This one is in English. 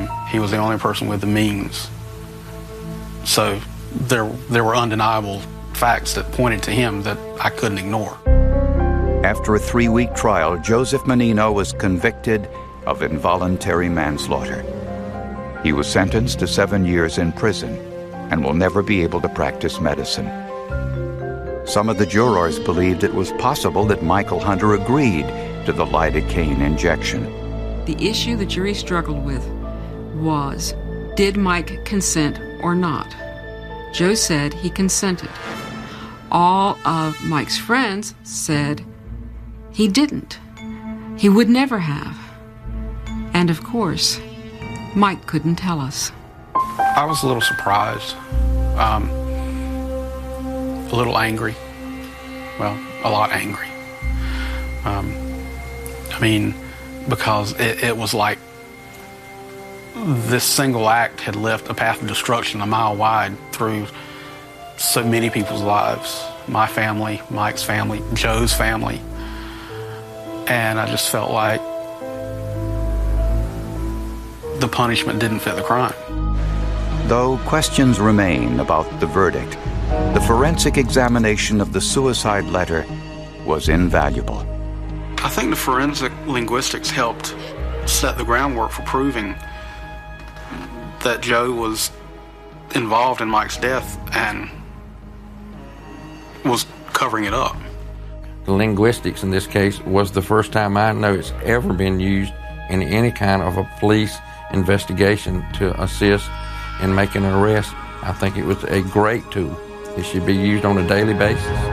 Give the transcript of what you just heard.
time, he was the only person with the means. So there were undeniable facts that pointed to him that I couldn't ignore. After a 3-week trial, Joseph Menino was convicted of involuntary manslaughter. He was sentenced to 7 years in prison and will never be able to practice medicine. Some of the jurors believed it was possible that Michael Hunter agreed to the lidocaine injection. The issue the jury struggled with was, did Mike consent or not? Joe said he consented. All of Mike's friends said he didn't. He would never have. And of course, Mike couldn't tell us. I was a little surprised, a little angry, well, a lot angry. Because it was like this single act had left a path of destruction a mile wide through so many people's lives, my family, Mike's family, Joe's family. And I just felt like the punishment didn't fit the crime. Though questions remain about the verdict, the forensic examination of the suicide letter was invaluable. I think the forensic linguistics helped set the groundwork for proving that Joe was involved in Mike's death and was covering it up. The linguistics in this case was the first time I know it's ever been used in any kind of a police investigation to assist in making an arrest. I think it was a great tool. It should be used on a daily basis.